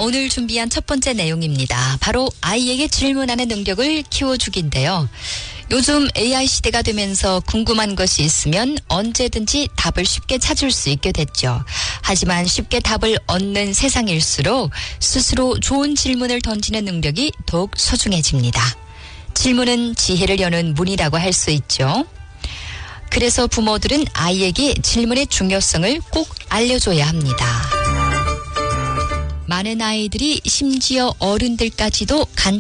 오늘 준비한 첫 번째 내용입니다. 바로 아이에게 질문하는 능력을 키워주기인데요. 요즘 AI 시대가 되면서 궁금한 것이 있으면 언제든지 답을 쉽게 찾을 수 있게 됐죠. 하지만 쉽게 답을 얻는 세상일수록 스스로 좋은 질문을 던지는 능력이 더욱 소중해집니다. 질문은 지혜를 여는 문이라고 할 수 있죠. 그래서 부모들은 아이에게 질문의 중요성을 꼭 알려줘야 합니다. 많은 아이들이 심지어 어른들까지도